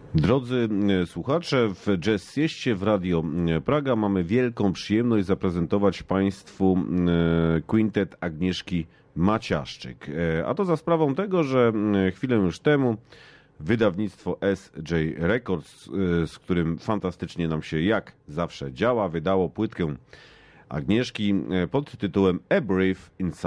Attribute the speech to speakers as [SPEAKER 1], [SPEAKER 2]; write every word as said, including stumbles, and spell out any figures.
[SPEAKER 1] Drodzy słuchacze, w Jazz Sieście w Radio Praga mamy wielką przyjemność zaprezentować Państwu kwintet Agnieszki Maciaszczyk. A to za sprawą tego, że chwilę już temu wydawnictwo S J Records, z którym fantastycznie nam się jak zawsze działa, wydało płytkę Agnieszki pod tytułem A Brief Insight.